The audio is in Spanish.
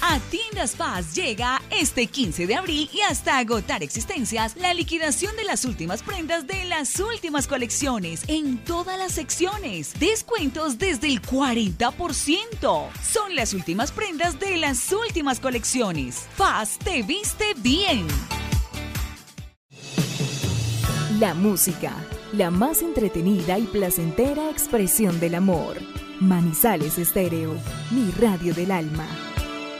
A Tiendas Paz llega este 15 de abril y hasta agotar existencias la liquidación de las últimas prendas de las últimas colecciones en todas las secciones. Descuentos desde el 40%. Son las últimas prendas de las últimas colecciones. Paz te viste bien. La música, la más entretenida y placentera expresión del amor. Manizales Estéreo, mi radio del alma.